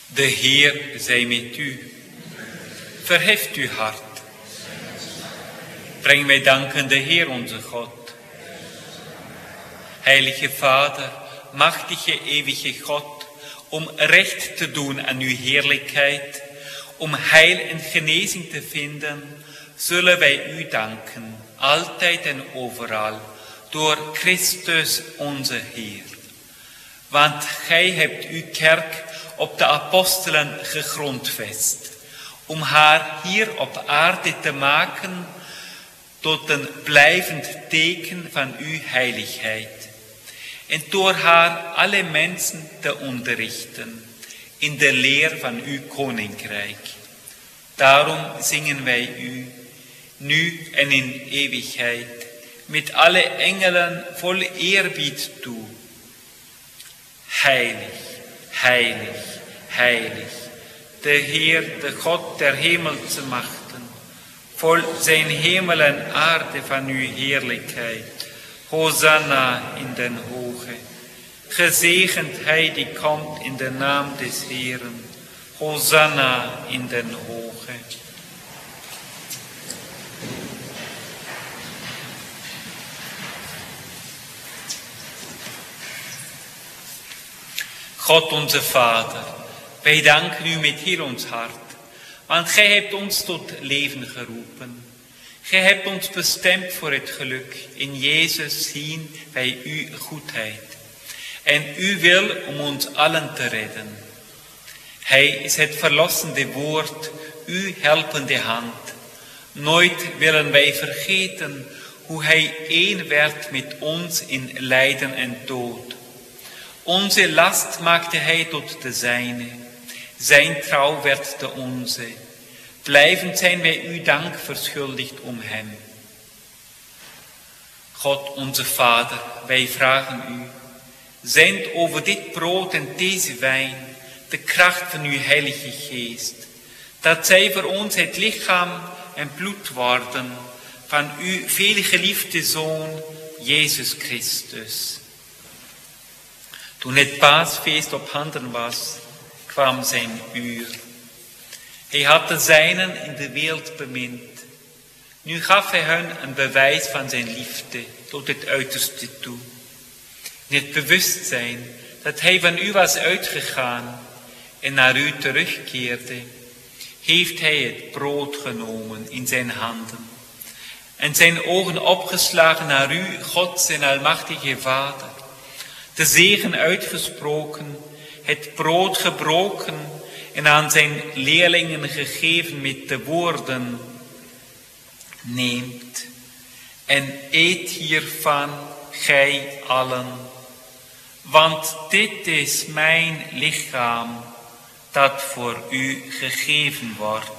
De Heer zij met u. Verheft uw hart. Breng wij danken de Heer onze God. Heilige Vader, machtige eeuwige God, om recht te doen aan uw heerlijkheid, om heil en genezing te vinden, zullen wij u danken, altijd en overal, door Christus onze Heer. Want gij hebt uw kerk op de apostelen gegrondvest, om haar hier op aarde te maken tot een blijvend teken van uw heiligheid. En door haar alle mensen te onderrichten in de leer van uw koninkrijk. Daarom zingen wij u, nu en in eeuwigheid, met alle engelen vol eerbied toe. Heilig, heilig, heilig, de Heer, de God der hemelse machten, vol zijn hemel en aarde van uw heerlijkheid. Hosanna in den hoge. Gezegend hij die komt in de naam des Heeren. Hosanna in den hoge. God onze Vader, wij danken u met heel ons hart, want gij hebt ons tot leven geroepen. Gij hebt ons bestemd voor het geluk. In Jezus zien wij uw goedheid en uw wil om ons allen te redden. Hij is het verlossende woord, uw helpende hand. Nooit willen wij vergeten hoe hij één werd met ons in lijden en dood. Onze last maakte hij tot de zijne, zijn trouw werd de onze. Blijvend zijn wij u dank verschuldigd om hem. God onze Vader, wij vragen u, zend over dit brood en deze wijn de kracht van uw heilige geest, dat zij voor ons het lichaam en bloed worden van uw veelgeliefde Zoon, Jezus Christus. Toen het paasfeest op handen was, kwam zijn uur. Hij had de zijnen in de wereld bemind. Nu gaf hij hun een bewijs van zijn liefde tot het uiterste toe. In het bewustzijn dat hij van u was uitgegaan en naar u terugkeerde, heeft hij het brood genomen in zijn handen en zijn ogen opgeslagen naar u, God zijn almachtige Vader, de zegen uitgesproken, het brood gebroken en aan zijn leerlingen gegeven met de woorden: neemt en eet hiervan gij allen, want dit is mijn lichaam dat voor u gegeven wordt.